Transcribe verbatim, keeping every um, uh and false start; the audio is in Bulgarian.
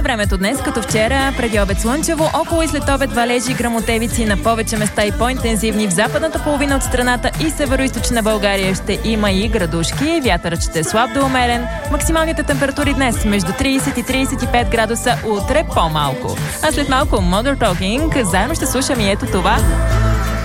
Така, времето днес, като вчера, преди обед слънчево, около и след обед валежи и гръмотевици на повече места и по-интензивни в западната половина от страната и североизточна България ще има и градушки. Вятърът ще е слаб до умерен. Максималните температури днес между трийсет и трийсет и пет градуса, утре по-малко. А след малко Modern Talking, заедно ще слушам и ето това.